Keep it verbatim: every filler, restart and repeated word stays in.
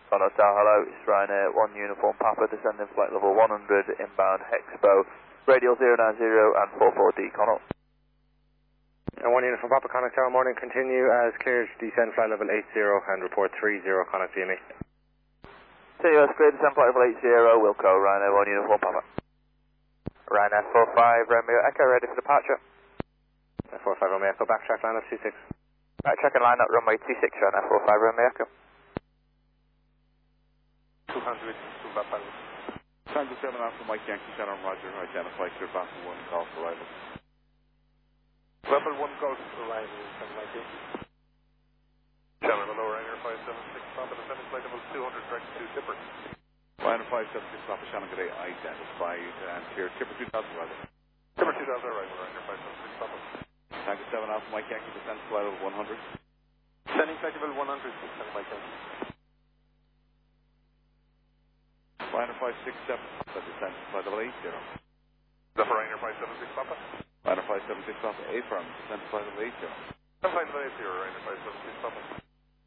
Hotel, hello, it's Ryanair, one Uniform Papa, descending flight level one hundred, inbound Hexpo, radial zero nine zero and four four D, Connaught. And one Uniform Papa, Connaught Tower, morning, continue as cleared, descend flight level eight zero and report three zero, Connaught C M E. Continue as cleared, descend flight level eight zero, Wilco, Ryanair, one Uniform Papa. Ryanair four five, Romeo Echo, ready for departure. four five Romeo Echo, backtrack line up two six. Backtrack and line up runway two six, Ryanair four five, Romeo Echo. two hundred, two Papa. Tango seven Alpha Mike Yankee, Channel Roger, identify clear back to one, golf arrival. Level one golf arrival, Channel Mike Yankee. Channel lower Ryanair five seven six, Papa, descending flight level two hundred, direct to Tipper. Ryanair five seven six, Papa, Shannon, good day, identified and clear, Tipper two thousand arrival. Tipper two thousand arrival, Ryanair five seven six, Papa. Tango seven Alpha Mike Yankee, descending flight level one hundred. Descending flight level one hundred, Channel Mike Yankee. Ryanair five six seven, Papa, descend flight level eight zero. Is that for Ryanair five seven six, Papa? Ryanair five seven six, Papa, A firm, descend flight level eight zero. Descend flight level eight zero, Ryanair five seven six, Papa.